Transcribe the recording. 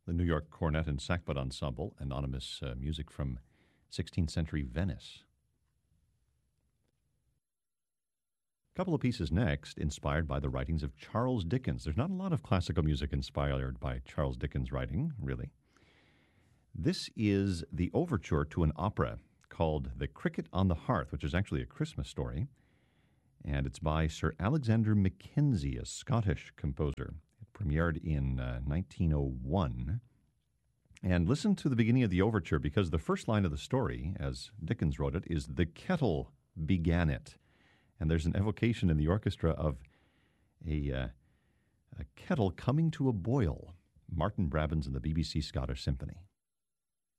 the New York Cornet and Sackbut Ensemble, anonymous music from 16th century Venice. A couple of pieces next, inspired by the writings of Charles Dickens. There's not a lot of classical music inspired by Charles Dickens' writing, really. This is the overture to an opera called The Cricket on the Hearth, which is actually a Christmas story. And it's by Sir Alexander Mackenzie, a Scottish composer. It premiered in 1901. And listen to the beginning of the overture, because the first line of the story, as Dickens wrote it, is "The kettle began it." And there's an evocation in the orchestra of a kettle coming to a boil. Martin Brabbins and the BBC Scottish Symphony.